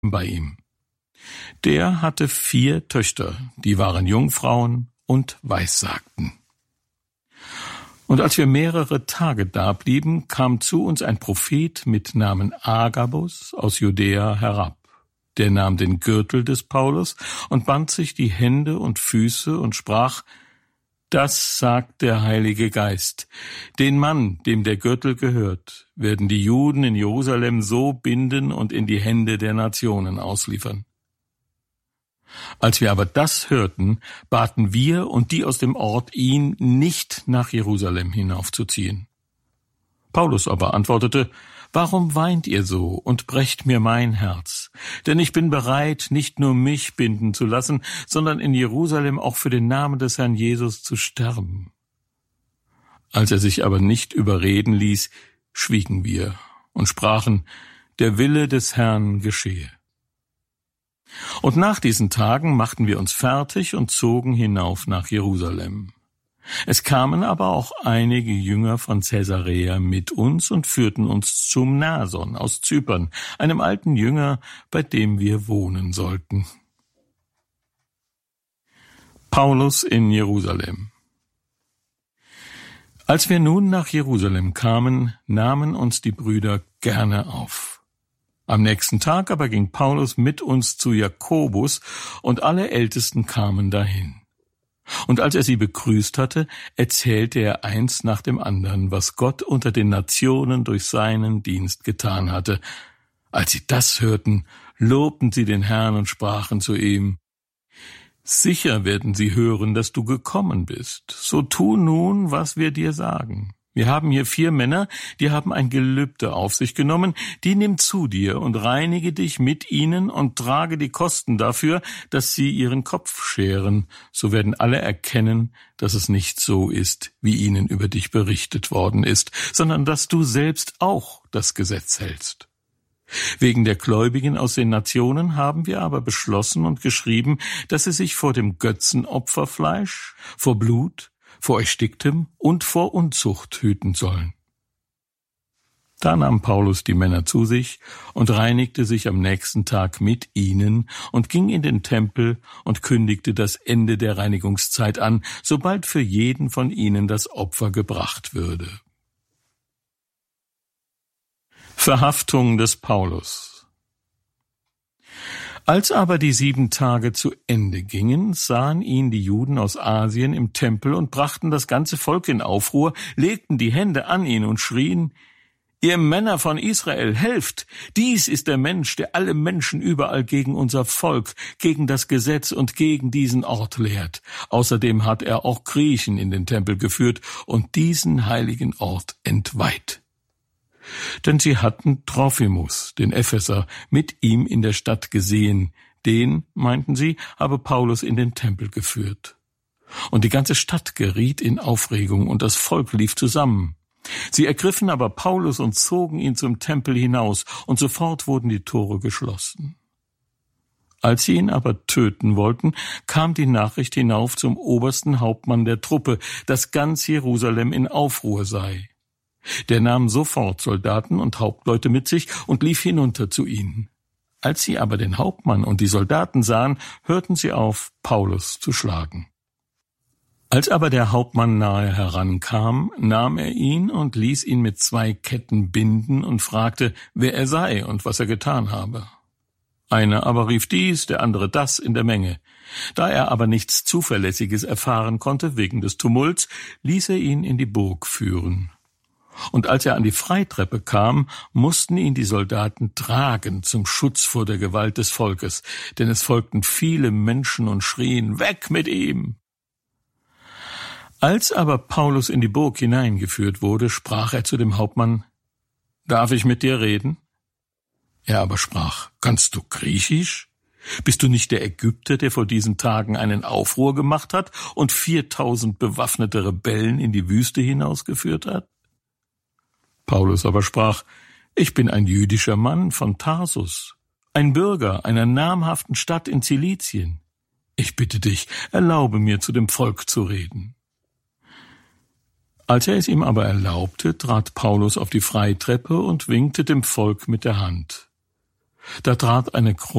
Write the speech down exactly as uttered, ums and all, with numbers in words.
bei ihm. Der hatte vier Töchter, die waren Jungfrauen und weissagten. Und als wir mehrere Tage dablieben, kam zu uns ein Prophet mit Namen Agabus aus Judäa herab. Der nahm den Gürtel des Paulus und band sich die Hände und Füße und sprach: Das sagt der Heilige Geist. Den Mann, dem der Gürtel gehört, werden die Juden in Jerusalem so binden und in die Hände der Nationen ausliefern. Als wir aber das hörten, baten wir und die aus dem Ort, ihn nicht nach Jerusalem hinaufzuziehen. Paulus aber antwortete: Warum weint ihr so und brecht mir mein Herz? Denn ich bin bereit, nicht nur mich binden zu lassen, sondern in Jerusalem auch für den Namen des Herrn Jesus zu sterben. Als er sich aber nicht überreden ließ, schwiegen wir und sprachen: Der Wille des Herrn geschehe. Und nach diesen Tagen machten wir uns fertig und zogen hinauf nach Jerusalem. Es kamen aber auch einige Jünger von Caesarea mit uns und führten uns zum Mnason aus Zypern, einem alten Jünger, bei dem wir wohnen sollten. Paulus in Jerusalem. Als wir nun nach Jerusalem kamen, nahmen uns die Brüder gerne auf. Am nächsten Tag aber ging Paulus mit uns zu Jakobus, und alle Ältesten kamen dahin. Und als er sie begrüßt hatte, erzählte er eins nach dem anderen, was Gott unter den Nationen durch seinen Dienst getan hatte. Als sie das hörten, lobten sie den Herrn und sprachen zu ihm: Sicher werden sie hören, dass du gekommen bist. So tu nun, was wir dir sagen. Wir haben hier vier Männer, die haben ein Gelübde auf sich genommen, die nimm zu dir und reinige dich mit ihnen und trage die Kosten dafür, dass sie ihren Kopf scheren. So werden alle erkennen, dass es nicht so ist, wie ihnen über dich berichtet worden ist, sondern dass du selbst auch das Gesetz hältst. Wegen der Gläubigen aus den Nationen haben wir aber beschlossen und geschrieben, dass sie sich vor dem Götzenopferfleisch, vor Blut, vor Ersticktem und vor Unzucht hüten sollen. Da nahm Paulus die Männer zu sich und reinigte sich am nächsten Tag mit ihnen und ging in den Tempel und kündigte das Ende der Reinigungszeit an, sobald für jeden von ihnen das Opfer gebracht würde. Verhaftung des Paulus. Als aber die sieben Tage zu Ende gingen, sahen ihn die Juden aus Asien im Tempel und brachten das ganze Volk in Aufruhr, legten die Hände an ihn und schrien: Ihr Männer von Israel, helft! Dies ist der Mensch, der alle Menschen überall gegen unser Volk, gegen das Gesetz und gegen diesen Ort lehrt. Außerdem hat er auch Griechen in den Tempel geführt und diesen heiligen Ort entweiht. Denn sie hatten Trophimus, den Epheser, mit ihm in der Stadt gesehen. Den, meinten sie, habe Paulus in den Tempel geführt. Und die ganze Stadt geriet in Aufregung und das Volk lief zusammen. Sie ergriffen aber Paulus und zogen ihn zum Tempel hinaus, und sofort wurden die Tore geschlossen. Als sie ihn aber töten wollten, kam die Nachricht hinauf zum obersten Hauptmann der Truppe, dass ganz Jerusalem in Aufruhr sei. Der nahm sofort Soldaten und Hauptleute mit sich und lief hinunter zu ihnen. Als sie aber den Hauptmann und die Soldaten sahen, hörten sie auf, Paulus zu schlagen. Als aber der Hauptmann nahe herankam, nahm er ihn und ließ ihn mit zwei Ketten binden und fragte, wer er sei und was er getan habe. Einer aber rief dies, der andere das in der Menge. Da er aber nichts Zuverlässiges erfahren konnte wegen des Tumults, ließ er ihn in die Burg führen. Und als er an die Freitreppe kam, mussten ihn die Soldaten tragen zum Schutz vor der Gewalt des Volkes, denn es folgten viele Menschen und schrien, weg mit ihm! Als aber Paulus in die Burg hineingeführt wurde, sprach er zu dem Hauptmann, »Darf ich mit dir reden?« Er aber sprach, »Kannst du Griechisch? Bist du nicht der Ägypter, der vor diesen Tagen einen Aufruhr gemacht hat und viertausend bewaffnete Rebellen in die Wüste hinausgeführt hat?« Paulus aber sprach, »Ich bin ein jüdischer Mann von Tarsus, ein Bürger einer namhaften Stadt in Zilizien. Ich bitte dich, erlaube mir, zu dem Volk zu reden.« Als er es ihm aber erlaubte, trat Paulus auf die Freitreppe und winkte dem Volk mit der Hand. Da trat eine